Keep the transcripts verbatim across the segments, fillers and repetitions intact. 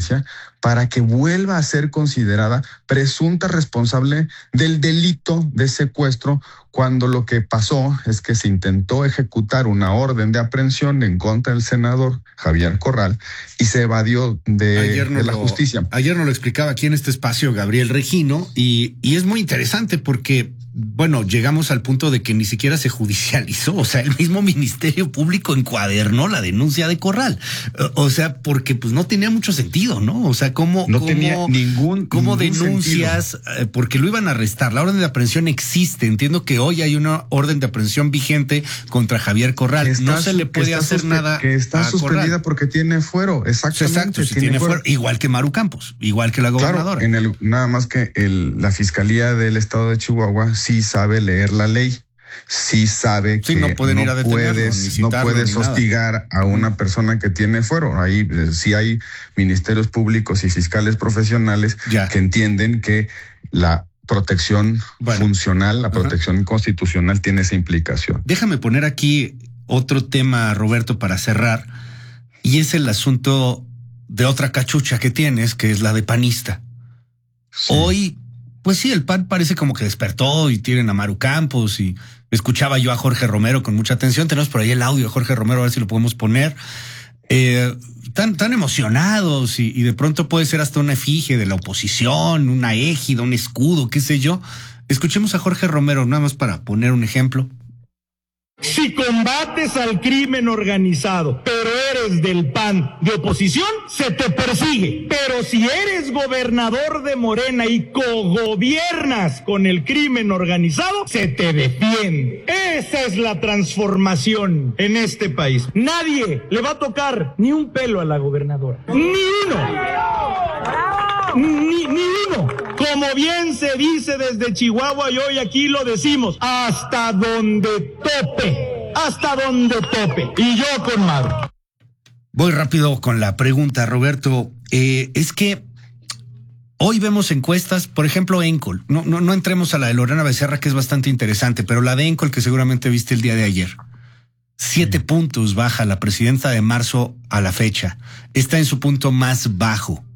transparencia para que vuelva a ser considerada presunta responsable del delito de secuestro, cuando lo que pasó es que se intentó ejecutar una orden de aprehensión en contra del senador Javier Corral y se evadió de, no de la lo, justicia. Ayer nos lo explicaba aquí en este espacio Gabriel Regino y, y es muy interesante porque, bueno, llegamos al punto de que ni siquiera se judicializó, o sea, el mismo Ministerio Público encuadernó la denuncia de Corral, o sea, porque pues no tenía mucho sentido, ¿no? O sea, ¿cómo, no cómo, tenía ningún, cómo ningún denuncias? Sentido. Porque lo iban a arrestar, la orden de aprehensión existe, entiendo que hoy hay una orden de aprehensión vigente contra Javier Corral, no se le puede hacer nada que está a suspendida Corral. Porque tiene fuero, exactamente. Exacto, si tiene, tiene fuero, igual que Maru Campos, igual que la gobernadora. Claro, en el, nada más que el, la Fiscalía del Estado de Chihuahua sí sabe leer la ley, sí sabe sí, que no, pueden no ir a puedes, no puedes hostigar a una persona que tiene fuero. Ahí eh, sí hay ministerios públicos y fiscales profesionales ya. que entienden que la protección bueno. funcional, la protección Ajá. constitucional tiene esa implicación. Déjame poner aquí otro tema, Roberto, para cerrar, y es el asunto de otra cachucha que tienes, que es la de panista. Sí. Hoy, pues sí, el P A N parece como que despertó y tienen a Maru Campos y escuchaba yo a Jorge Romero con mucha atención. Tenemos por ahí el audio de Jorge Romero, a ver si lo podemos poner. Eh, tan, tan emocionados y, y de pronto puede ser hasta una efigie de la oposición, una égida, un escudo, qué sé yo. Escuchemos a Jorge Romero, nada más para poner un ejemplo. Si combates al crimen organizado, pero eres del P A N de oposición, se te persigue. Pero si eres gobernador de Morena y cogobiernas con el crimen organizado, se te defiende. Esa es la transformación en este país. Nadie le va a tocar ni un pelo a la gobernadora. Ni uno. Ni, ni uno. Como bien se dice desde Chihuahua y hoy aquí lo decimos, hasta donde tope, hasta donde tope. Y yo con Maru. Voy rápido con la pregunta, Roberto. Eh, es que hoy vemos encuestas, por ejemplo, Encol. No, no, no entremos a la de Lorena Becerra, que es bastante interesante, pero la de Encol, que seguramente viste el día de ayer. Siete sí. puntos baja la presidenta de marzo a la fecha. Está en su punto más bajo.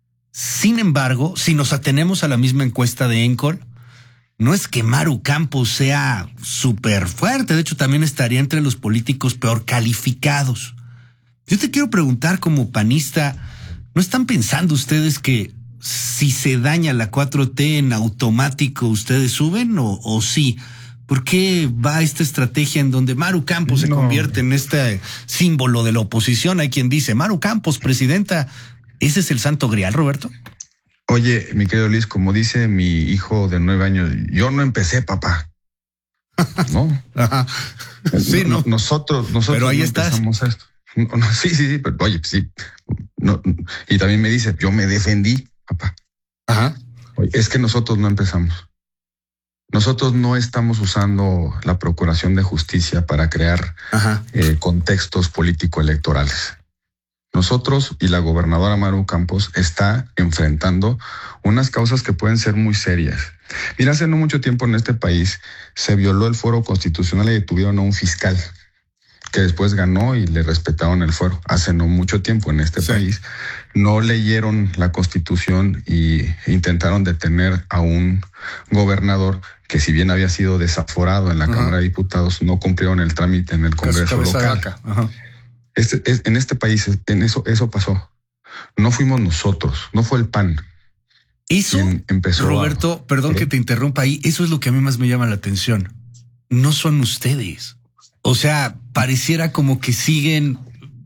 Sin embargo, si nos atenemos a la misma encuesta de Encol, no es que Maru Campos sea súper fuerte, de hecho también estaría entre los políticos peor calificados. Yo te quiero preguntar como panista, ¿no están pensando ustedes que si se daña la cuatro T en automático ustedes suben o, o sí? ¿Por qué va esta estrategia en donde Maru Campos no. se convierte en este símbolo de la oposición? Hay quien dice, Maru Campos, presidenta. ¿Ese es el santo grial, Roberto? Oye, mi querido Luis, como dice mi hijo de nueve años, yo no empecé, papá. ¿No? Ajá. Sí, no. Nosotros, nosotros pero ahí no estás. empezamos esto. No, no, sí, sí, sí, pero oye, sí. No, y también me dice, yo me defendí, papá. Ajá. Oye, es que nosotros no empezamos. Nosotros no estamos usando la Procuración de Justicia para crear eh, contextos político-electorales. Nosotros y la gobernadora Maru Campos está enfrentando unas causas que pueden ser muy serias. Mira, hace no mucho tiempo en este país se violó el fuero constitucional y detuvieron a un fiscal que después ganó y le respetaron el fuero. Hace no mucho tiempo en este sí. país no leyeron la Constitución y intentaron detener a un gobernador que, si bien había sido desaforado en la Ajá. Cámara de Diputados, no cumplieron el trámite en el Congreso local. Este, es, en este país, en eso, eso pasó. No fuimos nosotros, no fue el P A N. Eso, empezó Roberto, a, perdón ¿eh? que te interrumpa ahí, eso es lo que a mí más me llama la atención. No son ustedes. O sea, pareciera como que siguen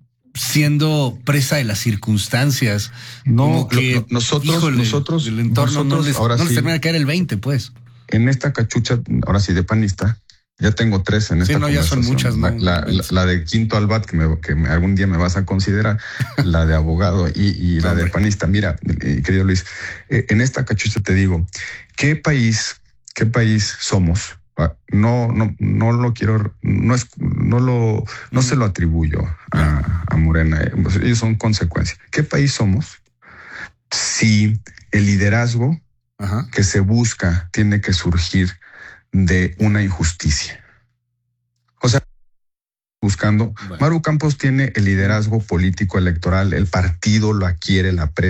siendo presa de las circunstancias. No, como que, lo, lo, nosotros, híjole, nosotros, el entorno nosotros, no les, ahora no sí, les termina de caer el veinte, pues. En esta cachucha, ahora sí, de panista, ya tengo tres en esta sí, no, ya son muchas, la, ¿no? la, la, la de quinto al bat, que, me, que me, algún día me vas a considerar, la de abogado y, y la Hombre. de panista. Mira, eh, querido Luis, eh, en esta cachucha te digo, ¿qué país, qué país somos? No, no, no lo quiero, no es, no lo, no se lo atribuyo a, a Morena. Ellos son consecuencias. ¿Qué país somos si el liderazgo Ajá. que se busca tiene que surgir de una injusticia? O sea, buscando, bueno. Maru Campos tiene el liderazgo político electoral, el partido lo adquiere, la prensa